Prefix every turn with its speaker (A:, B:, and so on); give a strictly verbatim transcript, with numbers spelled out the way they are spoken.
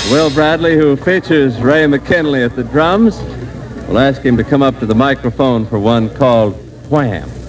A: Will Bradley, who features Ray McKinley at the drums, will ask him to come up to the microphone for one called Wham!